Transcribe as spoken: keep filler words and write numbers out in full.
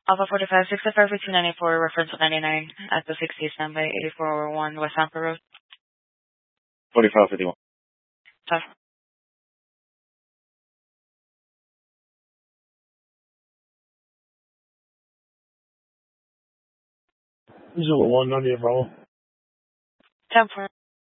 Alpha forty-five, sixty-five for two ninety-four, reference ninety-nine at the sixty standby, eighty-four oh one West Tampa Road. forty-five fifty-one. Tough. Zero one, not your problem. ten four.